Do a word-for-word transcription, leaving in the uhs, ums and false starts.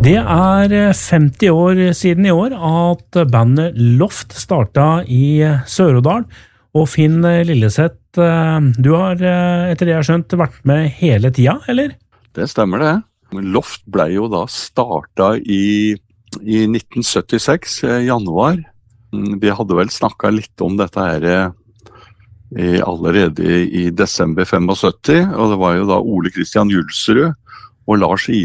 Det er femti år siden i år at bandet Loft startet i Sør-Odal, og Finn Lilleseth, du har etter det jeg har skjønt vært med hele tida, eller? Det stemmer det. Loft ble jo da startet i, i nitten syttiseks, januar. Vi hadde vel snakket litt om dette her i, allerede i desember syttifem, og det var jo da Ole Kristian Julsrud og Lars